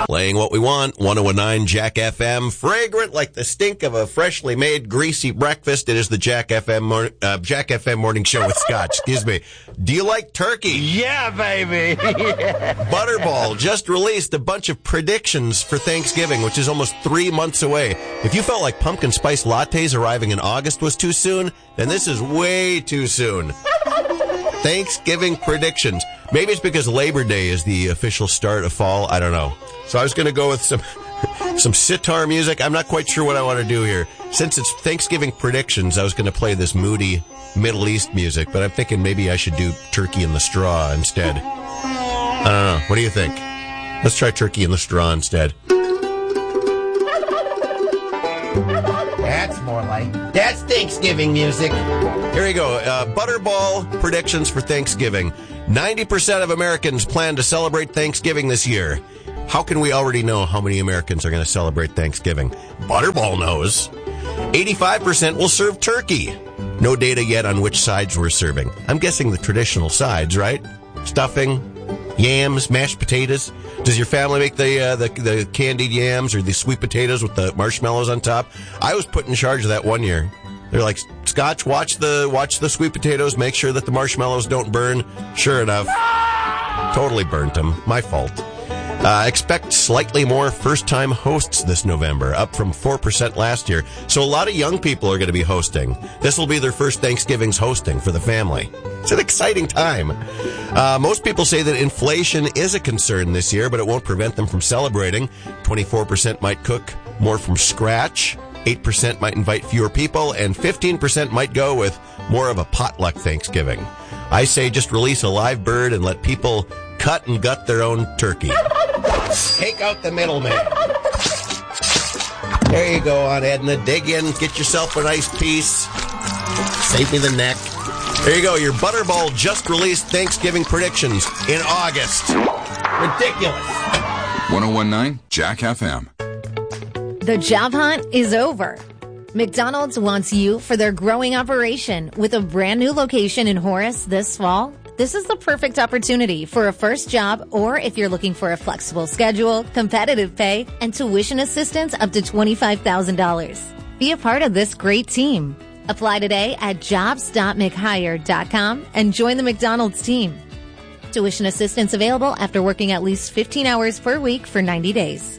Playing what we want, 101.9 Jack FM. Fragrant like the stink of a freshly made greasy breakfast. It is the Jack FM morning show with Scotch. Excuse me. Do you like turkey? Yeah, baby. Butterball just released a bunch of predictions for Thanksgiving, which is almost 3 months away. If you felt like pumpkin spice lattes arriving in August was too soon, then this is way too soon. Thanksgiving predictions. Maybe it's because Labor Day is the official start of fall. I don't know. So I was going to go with some sitar music. I'm not quite sure what I want to do here. Since it's Thanksgiving predictions, I was going to play this moody Middle East music, but I'm thinking maybe I should do Turkey in the Straw instead. I don't know. What do you think? Let's try Turkey in the Straw instead. That's more like... That's Thanksgiving music. Here we go. Butterball predictions for Thanksgiving. 90% of Americans plan to celebrate Thanksgiving this year. How can we already know how many Americans are going to celebrate Thanksgiving? Butterball knows. 85% will serve turkey. No data yet on which sides we're serving. I'm guessing the traditional sides, right? Stuffing, yams, mashed potatoes. Does your family make the candied yams or the sweet potatoes with the marshmallows on top? I was put in charge of that one year. They're like, Scotch, watch the sweet potatoes, make sure that the marshmallows don't burn. Sure enough, totally burnt them. My fault. Expect slightly more first-time hosts this November, up from 4% last year. So a lot of young people are going to be hosting. This will be their first Thanksgiving's hosting for the family. It's an exciting time. Most people say that inflation is a concern this year, but it won't prevent them from celebrating. 24% might cook more from scratch. 8% might invite fewer people, and 15% might go with more of a potluck Thanksgiving. I say just release a live bird and let people cut and gut their own turkey. Take out the middleman. There you go, Aunt Edna. Dig in, get yourself a nice piece. Save me the neck. There you go, your Butterball just released Thanksgiving predictions in August. Ridiculous. 101.9 Jack FM. The job hunt is over. McDonald's wants you for their growing operation with a brand new location in Horace this fall. This is the perfect opportunity for a first job, or if you're looking for a flexible schedule, competitive pay, and tuition assistance up to $25,000. Be a part of this great team. Apply today at jobs.mchire.com and join the McDonald's team. Tuition assistance available after working at least 15 hours per week for 90 days.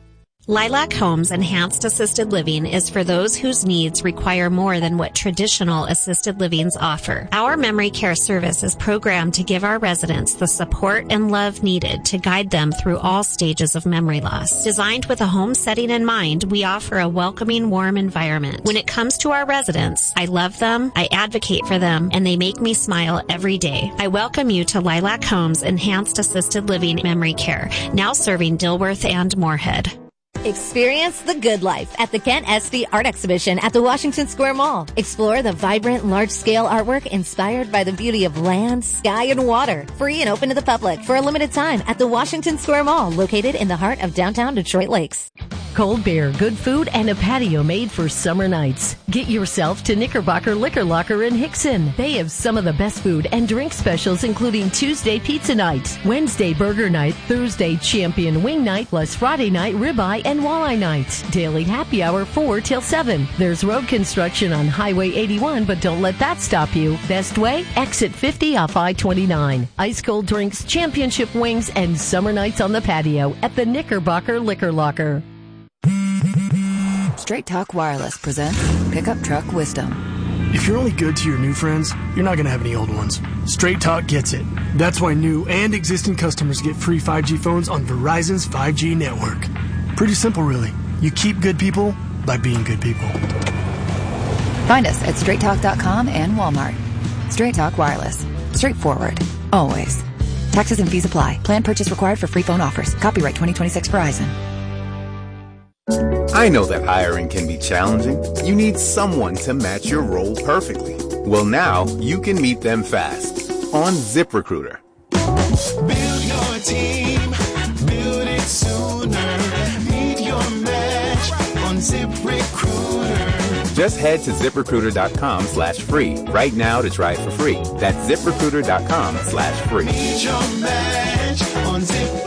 Lilac Homes Enhanced Assisted Living is for those whose needs require more than what traditional assisted livings offer. Our memory care service is programmed to give our residents the support and love needed to guide them through all stages of memory loss. Designed with a home setting in mind, we offer a welcoming, warm environment. When it comes to our residents, I love them, I advocate for them, and they make me smile every day. I welcome you to Lilac Homes Enhanced Assisted Living Memory Care, now serving Dilworth and Moorhead. Experience the good life at the Kent Esty Art Exhibition at the Washington Square Mall. Explore the vibrant, large-scale artwork inspired by the beauty of land, sky, and water. Free and open to the public for a limited time at the Washington Square Mall, located in the heart of downtown Detroit Lakes. Cold beer, good food, and a patio made for summer nights. Get yourself to Knickerbocker Liquor Locker in Hickson. They have some of the best food and drink specials, including Tuesday Pizza Night, Wednesday Burger Night, Thursday Champion Wing Night, plus Friday Night Ribeye and Walleye Night. Daily happy hour 4 till 7. There's road construction on Highway 81, but don't let that stop you. Best way? Exit 50 off I-29. Ice cold drinks, championship wings, and summer nights on the patio at the Knickerbocker Liquor Locker. Straight Talk Wireless presents Pickup Truck Wisdom. If you're only good to your new friends, you're not going to have any old ones. Straight Talk gets it. That's why new and existing customers get free 5G phones on Verizon's 5G network. Pretty simple, really. You keep good people by being good people. Find us at straighttalk.com and Walmart. Straight Talk Wireless. Straightforward. Always. Taxes and fees apply. Plan purchase required for free phone offers. Copyright 2026 Verizon. I know that hiring can be challenging. You need someone to match your role perfectly. Well, now you can meet them fast on ZipRecruiter. Build your team, build it sooner. Meet your match on ZipRecruiter. Just head to ZipRecruiter.com/free right now to try it for free. That's ZipRecruiter.com/free. Meet your match on ZipRecruiter.